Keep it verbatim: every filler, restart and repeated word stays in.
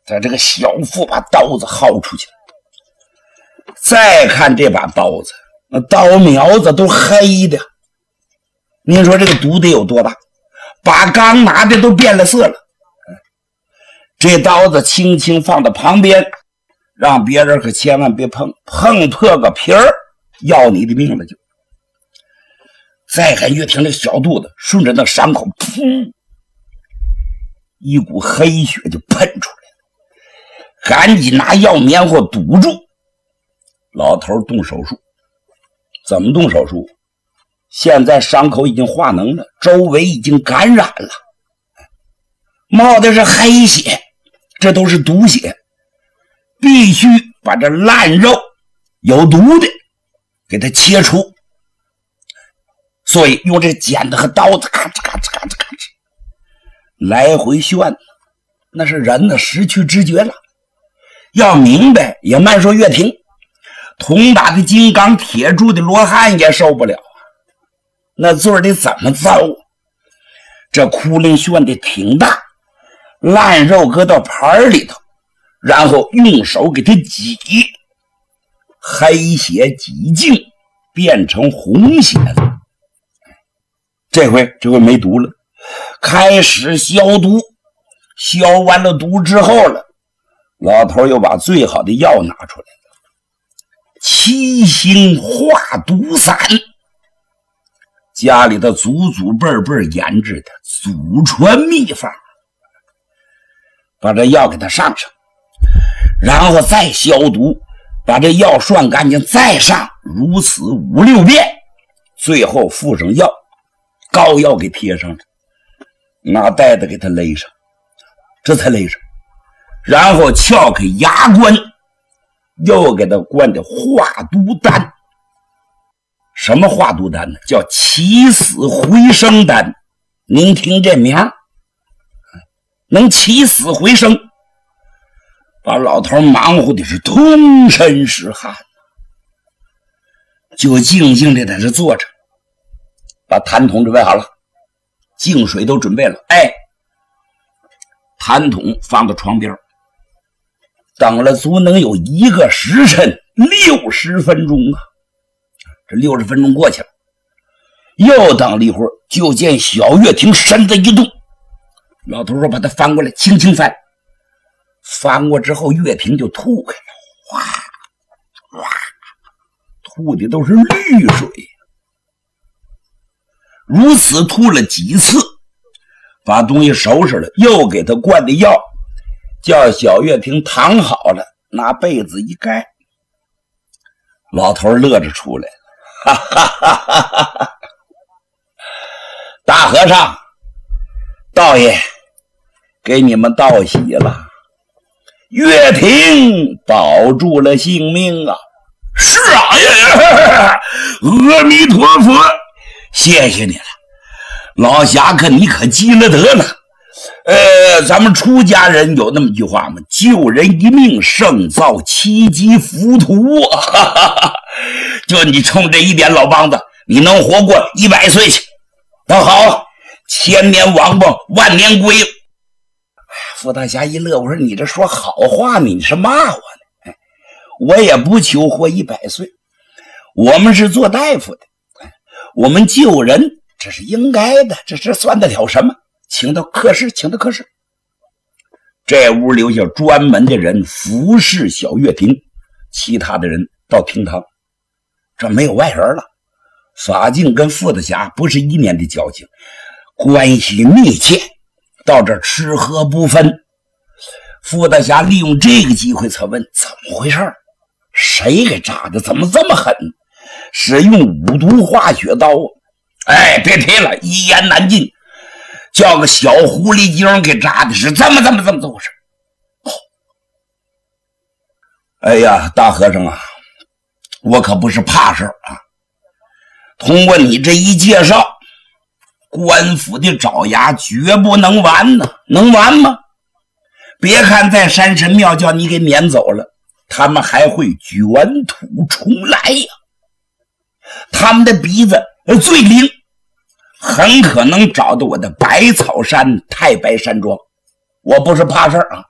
在这个小腹把刀子薅出去了。再看这把刀子，那刀苗子都黑的，您说这个毒得有多大？把刚拿的都变了色了。这刀子轻轻放到旁边，让别人可千万别碰，碰破个皮儿，要你的命了就。再看岳霆这小肚子，顺着那伤口，噗，一股黑血就喷出来了，赶紧拿药棉花堵住。老头动手术，怎么动手术？现在伤口已经化脓了，周围已经感染了，冒的是黑血，这都是毒血，必须把这烂肉有毒的给它切除。所以用这剪子和刀子咔哧咔哧咔哧咔哧来回旋，那是人呢失去知觉了。要明白也慢说岳霆，铜打的金刚铁铸的罗汉也受不了啊，那罪儿得怎么遭啊？这窟窿旋的挺大，烂肉搁到盘里头，然后用手给它挤，黑血挤净变成红血了。这回这回没毒了，开始消毒。消完了毒之后了，老头又把最好的药拿出来了，七星化毒散，家里的祖祖辈辈研制的祖传秘方，把这药给它上上，然后再消毒，把这药涮干净再上，如此五六遍，最后附上药，膏药给贴上了，拿带子给它勒上，这才勒上，然后撬开牙关，又给它灌的化毒丹。什么化毒丹呢？叫起死回生丹。您听这名，能起死回生，把老头忙活的是通身是汗，就静静的在这坐着，把痰桶准备好了，净水都准备了，哎，痰桶放到床边，等了足能有一个时辰，六十分钟啊！这六十分钟过去了，又等了一会儿，就见小岳霆身子一动，老头说把他翻过来，轻轻翻，翻过之后岳霆就吐开了，哗哗，吐的都是绿水。如此吐了几次，把东西收拾了，又给他灌的药，叫小岳霆躺好了，拿被子一盖。老头乐着出来了，哈哈哈哈哈哈！大和尚，道爷给你们道喜了，岳霆保住了性命啊！是啊，阿弥陀佛，谢谢你了，老侠客你可积了德了。呃，咱们出家人有那么句话吗？救人一命胜造七级浮屠啊！就你冲这一点老梆子，你能活过一百岁去？那好，千年王八万年龟。傅大侠一乐，我说你这说好话呢，你是骂我呢？哎，我也不求活一百岁，我们是做大夫的，我们救人这是应该的，这这算得了什么？请到客室，请到客室。这屋留下专门的人服侍小岳霆，其他的人到厅堂，这没有外人了。法镜跟傅大侠不是一年的交情，关系密切，到这吃喝不分。傅大侠利用这个机会才问怎么回事，谁给扎的，怎么这么狠？使用五毒化血刀。哎，别提了，一言难尽。叫个小狐狸精给扎的是这么这么这么回事。哦，哎呀，大和尚啊，我可不是怕事啊。通过你这一介绍，官府的爪牙绝不能完呢，能完吗？别看在山神庙叫你给撵走了，他们还会卷土重来呀。他们的鼻子最灵，很可能找到我的百草山太白山庄。我不是怕事啊，